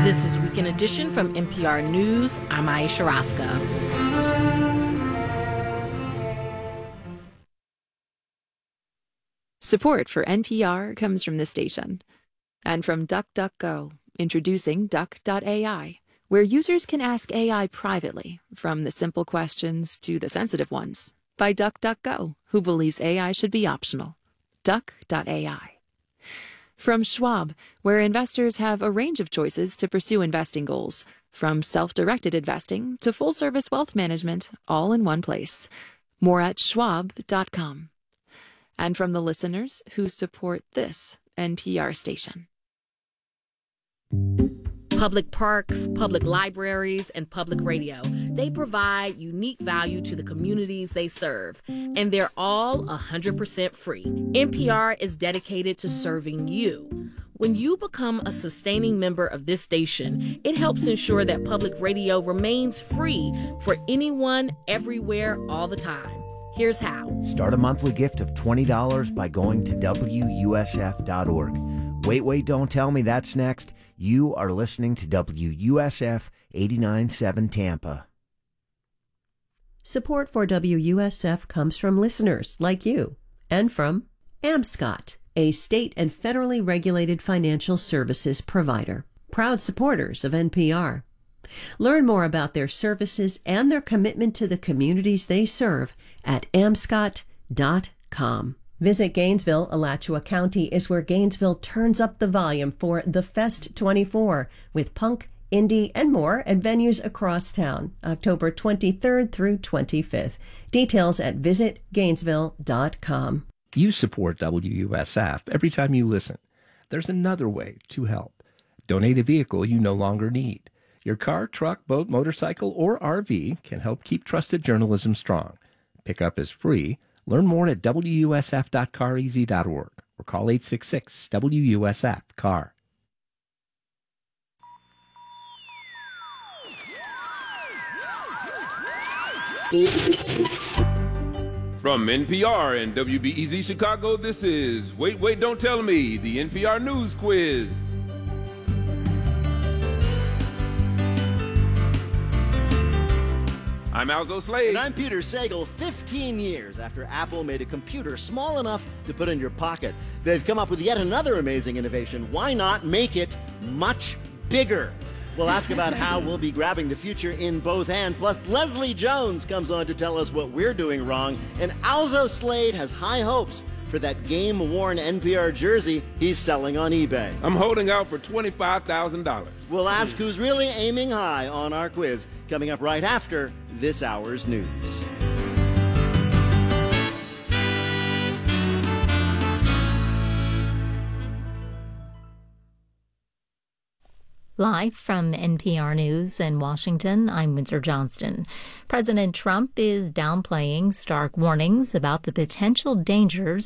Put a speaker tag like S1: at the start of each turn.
S1: This is Weekend Edition from NPR News. I'm Aisha Roscoe.
S2: Support for NPR comes from this station and from DuckDuckGo, introducing Duck.ai, where users can ask AI privately, from the simple questions to the sensitive ones, by DuckDuckGo, who believes AI should be optional. Duck.ai. From Schwab, where investors have a range of choices to pursue investing goals, from self-directed investing to full-service wealth management, all in one place. More at schwab.com. And from the listeners who support this NPR station.
S1: Public parks, public libraries, and public radio. They provide unique value to the communities they serve, and they're all 100% free. NPR is dedicated to serving you. When you become a sustaining member of this station, it helps ensure that public radio remains free for anyone, everywhere, all the time. Here's how.
S3: Start a monthly gift of $20 by going to WUSF.org. Wait, don't tell me, that's next. You are listening to WUSF 89.7 Tampa.
S4: Support for WUSF comes from listeners like you and from AmScott, a state and federally regulated financial services provider. Proud supporters of NPR. Learn more about their services and their commitment to the communities they serve at amscott.com. Visit Gainesville. Alachua County is where Gainesville turns up the volume for The Fest 24 with punk, indie, and more at venues across town, October 23rd through 25th. Details at visitgainesville.com.
S5: You support WUSF every time you listen. There's another way to help. Donate a vehicle you no longer need. Your car, truck, boat, motorcycle, or RV can help keep trusted journalism strong. Pickup is free. Learn more at WUSF.careasy.org or call 866-WUSF-CAR.
S6: From NPR and WBEZ Chicago, this is Wait, Don't Tell Me, the NPR News Quiz. I'm Alzo Slade.
S7: And I'm Peter Sagal. 15 years after Apple made a computer small enough to put in your pocket, they've come up with yet another amazing innovation. Why not make it much bigger? We'll ask about how we'll be grabbing the future in both hands. Plus, Leslie Jones comes on to tell us what we're doing wrong. And Alzo Slade has high hopes for that game-worn NPR jersey he's selling on eBay.
S6: I'm holding out for $25,000.
S7: We'll ask who's really aiming high on our quiz, coming up right after this hour's news.
S8: Live from NPR News in Washington, I'm Windsor Johnston. President Trump is downplaying stark warnings about the potential dangers